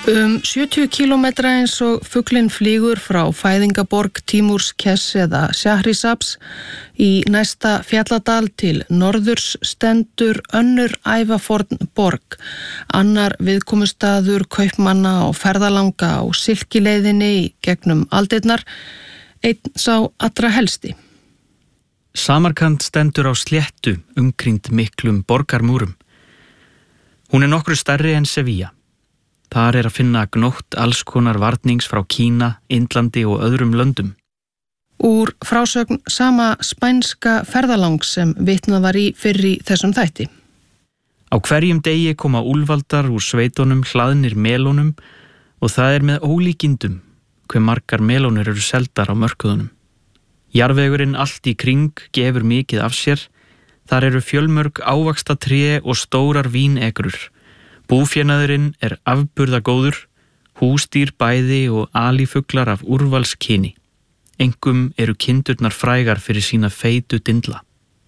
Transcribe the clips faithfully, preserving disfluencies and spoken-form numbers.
Um sjötíu kílómetra eins og fuglinn flýgur frá fæðingaborg Tímúrs Kess eða Shahrizaps í næsta fjalladal til norðurs stendur önnur ævaforn borg, annar viðkomustaður kaupmanna og ferðalanga á silkileiðinni í gegnum aldirnar, einn sá allra helsti. Samarkand stendur á sléttu umkringd miklum borgarmúrum. Hún er nokkru stærri en Sevilla. Þar er að finna gnótt alls konar varnings frá Kína, Indlandi og öðrum löndum. Úr frásögn sama spænska ferðalangs sem vitnað var í fyrr í þessum þætti. Á hverjum degi koma úlfaldar úr sveitunum hlaðnir melónum og það er með ólíkindum hve margar melónur eru seldar á mörkuðunum. Jarðvegurinn allt í kring gefur mikið af sér. Þar eru fjölmörg ávaxta tré og stórar vínegrur. Búfénaðurinn er afburða góður, húsdýr bæði og alifuglar af úrvalskyni. Engum eru kindurnar frægar fyrir sína feitu dindla.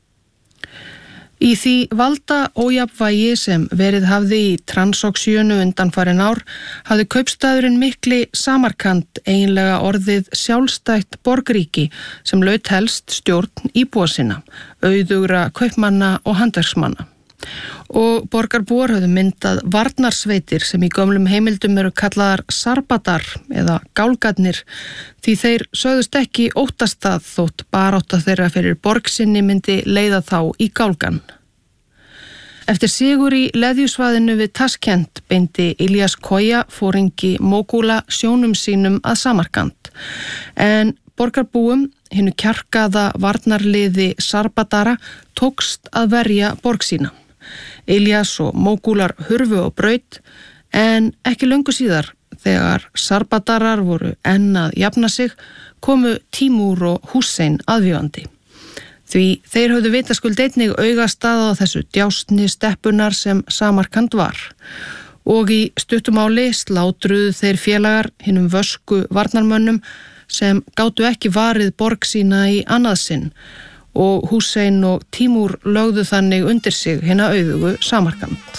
Í því valda ójafnvægi sem verið hafði í Transoxíunu undanfarin ár hafði kaupstaðurinn mikli Samarkand eiginlega orðið sjálfstætt borgríki sem laut helst stjórn íbúa sinna, auðugra kaupmanna og handverksmanna. Og borgarbúar höfðu myndað varnarsveitir sem í gömlum heimildum eru kallaðar sarbadar eða gálgarnir því þeir sögðust ekki óttast það þótt barátta þeirra fyrir borgsinni myndi leiða þá í gálgan. Eftir sigur í leðjusvæðinu við Taskent beindi Ilyas Khoja foringi Mogula sjónum sínum að Samarkand en borgarbúum hinu kjarkaða varnarliði sarbadara tókst að verja borg sína. Ilyas og Mogular hurfu á braut en ekki löngu síðar þegar sarbadarar voru enn að jafna sig komu Tímúr og Hussein aðvífandi. Því þeir höfðu vitaskuld einnig augastað á þessu djásni steppunar sem Samarkand var og í stuttumáli slátruðu þeir félagar hinum vösku varnarmönnum sem gátu ekki varið borg sína í annað sinn og Hussein og Tímúr lögðu þannig undir sig hina auðugu Samarkand.